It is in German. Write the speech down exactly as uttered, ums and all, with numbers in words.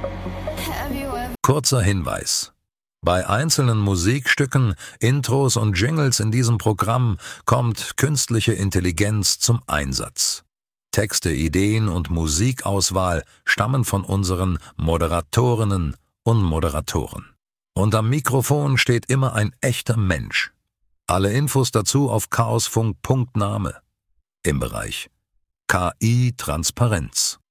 Kurzer Hinweis: Bei einzelnen Musikstücken, Intros und Jingles in diesem Programm kommt künstliche Intelligenz zum Einsatz. Texte, Ideen und Musikauswahl stammen von unseren Moderatorinnen und Moderatoren. Und am Mikrofon steht immer ein echter Mensch. Alle Infos dazu auf chaosfunk punkt name im Bereich K I-Transparenz.